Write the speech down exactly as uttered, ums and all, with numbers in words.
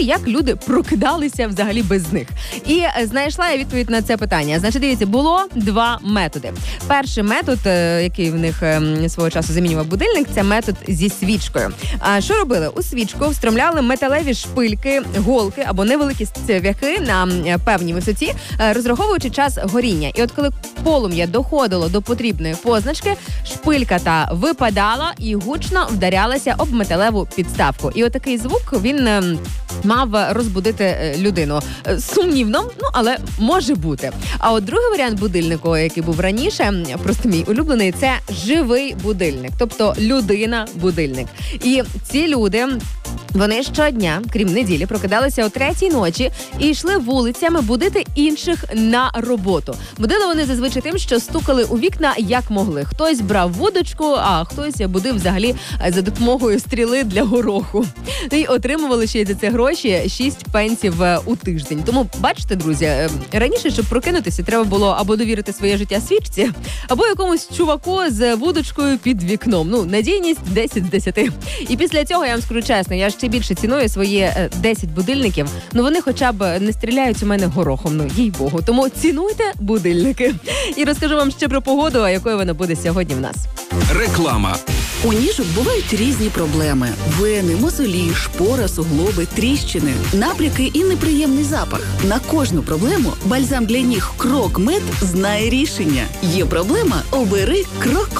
як люди прокидалися взагалі без них. І знайшла я відповідь на це питання. Значить, дивіться, було два методи. Перший метод, який в них свого часу замінював будильник, це метод зі свічкою. А що робили? У свічку встромляли металеві шпильки, голки або невеликі цвяхи на певній висоті, розраховуючи час горіння. І от коли полум'я доходило до потрібної позначки, шпилька та випадала і гучно вдарялася об металеву підставку. І отакий звук, він мав розбудити людину. Сумнівно, ну, але може бути. А от другий варіант будильнику, який був раніше, просто мій улюблений, це живий будильник. Тобто людина-будильник. І ці люди, вони щодня, крім неділі, прокидалися о третій ночі і йшли вулицями будити інших на роботу. Будили вони зазвичай тим, що стукали у вікна як могли. Хтось брав вудочку, а хтось будив взагалі за допомогою стріли для гороху. І отримували ще й за це гроші шість пенсів у тиждень. Тому, бачите, друзі, раніше, щоб прокинутися, треба було або довірити своє життя свічці, або якомусь чуваку з вудочкою під вікном. Ну, надійність десять з десяти. І після цього, я вам скажу чесно, я ще більше ціную свої десять будильників, ну вони хоча б не стріляють у мене горохом, ну їй-богу. Тому цінуйте будильники. І розкажу вам ще про погоду, а якою вона буде сьогодні в нас. Реклама. У ніжок бувають різні проблеми. Вени, мозолі, шпора, суглоби, тріщини, набряки і неприємний запах. На кожну проблему бальзам для ніг Крок Мед знає рішення. Є проблема – обери Крок